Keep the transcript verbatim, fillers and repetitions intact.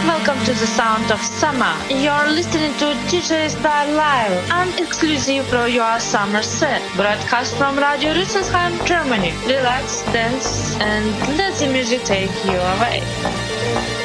welcome to the sound of summer. You're listening to D J Style Live, an exclusive for your summer set, broadcast from Radio Rüsselsheim, Germany. Relax, dance, and let the music take you away.